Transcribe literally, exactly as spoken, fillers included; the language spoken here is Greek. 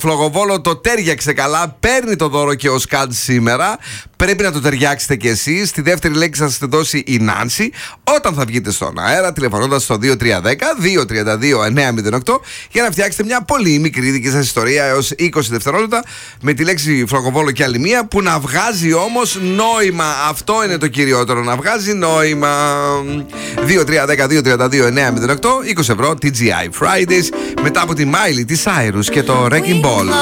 Φλογοβόλο το τέριαξε καλά, παίρνει το δώρο και ο Σκαντ σήμερα. Πρέπει να το ταιριάξετε κι εσείς. Τη δεύτερη λέξη θα σας τη δώσει η Νάνση όταν θα βγείτε στον αέρα, τηλεφωνώντας στο δύο τρία ένα μηδέν δύο τρία δύο εννιά μηδέν οκτώ για να φτιάξετε μια πολύ μικρή δική σας ιστορία έως είκοσι δευτερόλεπτα με τη λέξη φλογοβόλο και άλλη μία που να βγάζει όμως νόημα. Αυτό είναι το κυριότερο, να βγάζει νόημα. δύο τρία ένα μηδέν δύο τρία δύο εννιά μηδέν οκτώ, είκοσι ευρώ τι τζι άι Fridays μετά από τη Miley, τη Cyrus και το Wrecking Ball.